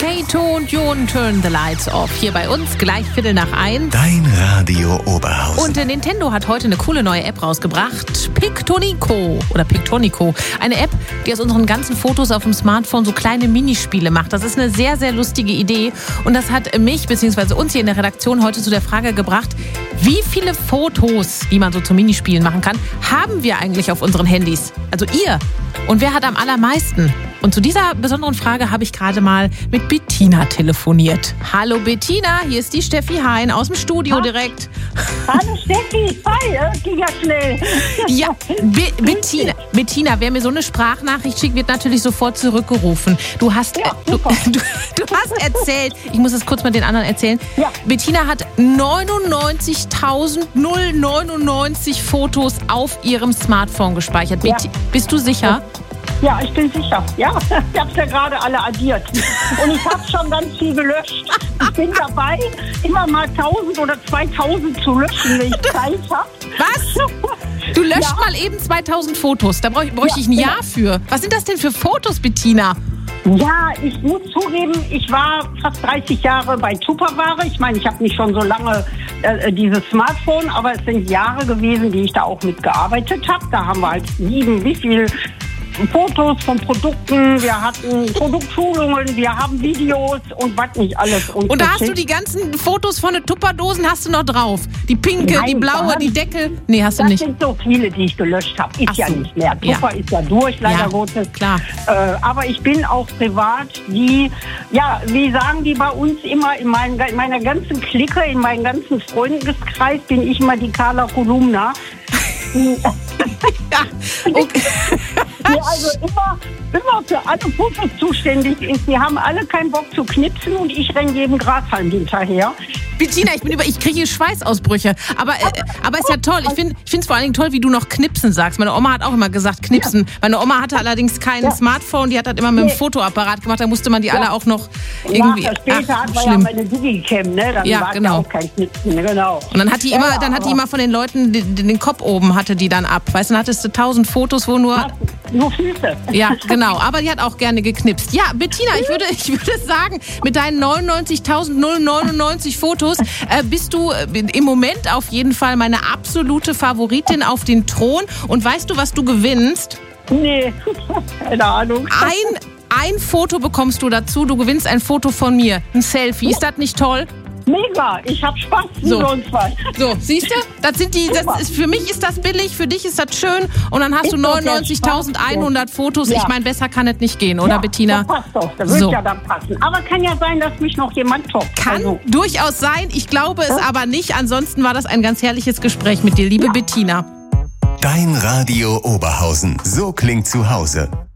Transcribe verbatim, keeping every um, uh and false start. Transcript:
Kato und Jon Turn the Lights Off. Hier bei uns gleich Viertel nach eins. Dein Radio Oberhausen. Und Nintendo hat heute eine coole neue App rausgebracht. Pictonico oder Pictonico. Eine App, die aus unseren ganzen Fotos auf dem Smartphone so kleine Minispiele macht. Das ist eine sehr, sehr lustige Idee. Und das hat mich bzw. uns hier in der Redaktion heute zu der Frage gebracht, wie viele Fotos, die man so zu Minispielen machen kann, haben wir eigentlich auf unseren Handys? Also ihr. Und wer hat am allermeisten? Und zu dieser besonderen Frage habe ich gerade mal mit Bettina telefoniert. Hallo Bettina, hier ist die Steffi Hein aus dem Studio direkt. Hallo Steffi, hi, das ging ja schnell. Ja, Be- Bettina, Bettina, wer mir so eine Sprachnachricht schickt, wird natürlich sofort zurückgerufen. Du hast, Ja, du, du, du hast erzählt, ich muss es kurz mal den anderen erzählen, Ja. Bettina hat neunundneunzigtausendneunundneunzig Fotos auf ihrem Smartphone gespeichert. Ja. Beti- Bist du sicher? Ja, ich bin sicher. Ja, ich habe es ja gerade alle addiert. Und ich habe schon ganz viel gelöscht. Ich bin dabei, immer mal tausend oder zweitausend zu löschen, wenn ich Zeit habe. Was? Du löscht Ja. mal eben zweitausend Fotos. Da bräuchte bräuch Ja, ich ein genau. Jahr für. Was sind das denn für Fotos, Bettina? Ja, ich muss zugeben, ich war fast dreißig Jahre bei Tupperware. Ich meine, ich habe nicht schon so lange äh, dieses Smartphone, aber es sind Jahre gewesen, die ich da auch mitgearbeitet habe. Da haben wir halt sieben, wie viel Fotos von Produkten, wir hatten Produktschulungen, wir haben Videos und was nicht alles. Und da hast du die ganzen Fotos von den Tupperdosen hast du noch drauf. Die pinke, Nein, die blaue, da die hab- Deckel. Nee, hast du Das nicht. sind so viele, die ich gelöscht habe. Ist Ach ja so. nicht mehr. Ja. Tupper ist ja durch, leider Ja, Gottes. klar. Äh, aber ich bin auch privat die, ja, wie sagen die bei uns immer, in, meinen, in meiner ganzen Clique, in meinem ganzen Freundeskreis bin ich immer die Carla Kolumna. Ja, okay. Die also immer, immer für alle Fotos zuständig ist. Die haben alle keinen Bock zu knipsen und ich renne jedem Grashalm hinterher. Bettina, ich bin über, ich kriege hier Schweißausbrüche. Aber, äh, aber ist ja toll. Ich finde es vor allen Dingen toll, wie du noch knipsen sagst. Meine Oma hat auch immer gesagt, knipsen. Meine Oma hatte allerdings kein Ja. Smartphone, die hat das immer mit dem Nee. Fotoapparat gemacht. Da musste man die alle auch noch irgendwie. Nachher später Ach, hat man schlimm. ja meine Digicam, ne? Dann Ja, war genau. ja auch kein Knipsen, genau. Und dann hat die immer, Ja, dann hat die aber- immer von den Leuten den, den Kopf oben hatte die dann ab. Weißt du, dann hattest du tausend Fotos, wo nur. Nur Füße. Ja, genau. Aber die hat auch gerne geknipst. Ja, Bettina, ich würde, ich würde sagen, mit deinen neunundneunzigtausendneunundneunzig Fotos äh, bist du äh, im Moment auf jeden Fall meine absolute Favoritin auf den Thron. Und weißt du, was du gewinnst? Nee, keine Ahnung. Ein, ein Foto bekommst du dazu. Du gewinnst ein Foto von mir. Ein Selfie. Ist das nicht toll? Mega, ich hab Spaß wie So. sonst was. So, siehst du? Das sind die, das ist, für mich ist das billig, für dich ist das schön. Und dann hast Ist du doch der neunundneunzigtausendeinhundert Fotos. Ja. Ich meine, besser kann es nicht gehen, oder Ja, Bettina? Das passt doch, das wird So. ja dann passen. Aber kann ja sein, dass mich noch jemand toppt. Kann Also, durchaus sein. Ich glaube es aber nicht. Ansonsten war das ein ganz herrliches Gespräch mit dir, liebe Ja. Bettina. Dein Radio Oberhausen. So klingt zu Hause.